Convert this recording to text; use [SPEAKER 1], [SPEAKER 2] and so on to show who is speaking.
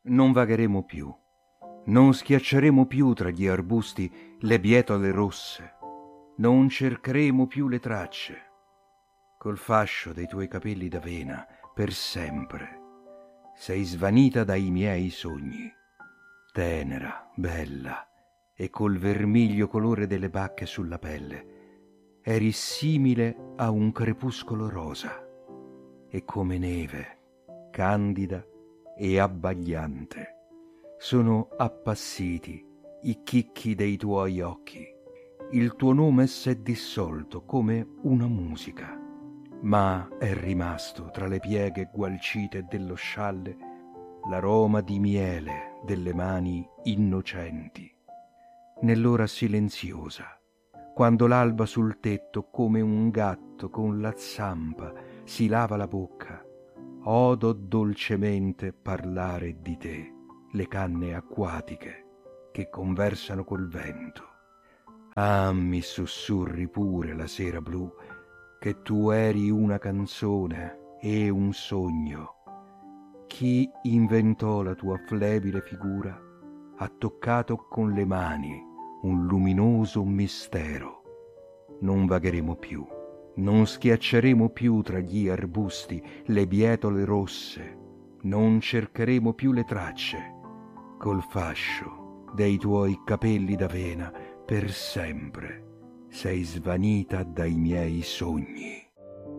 [SPEAKER 1] Non vagheremo più, non schiacceremo più tra gli arbusti le bietole rosse, non cercheremo più le tracce. Col fascio dei tuoi capelli d'avena, per sempre, sei svanita dai miei sogni, tenera, bella, e col vermiglio colore delle bacche sulla pelle, eri simile a un crepuscolo rosa, e come neve, candida e abbagliante, sono appassiti i chicchi dei tuoi occhi. Il tuo nome s'è dissolto come una musica, ma è rimasto tra le pieghe gualcite dello scialle l'aroma di miele delle mani innocenti. Nell'ora silenziosa, quando l'alba sul tetto come un gatto con la zampa si lava la bocca, odo dolcemente parlare di te le canne acquatiche che conversano col vento. Ah, mi sussurri pure la sera blu che tu eri una canzone e un sogno. Chi inventò la tua flebile figura ha toccato con le mani un luminoso mistero. Non vagheremo più, non schiacceremo più tra gli arbusti le bietole rosse, non cercheremo più le tracce. Col fascio dei tuoi capelli d'avena per sempre sei svanita dai miei sogni.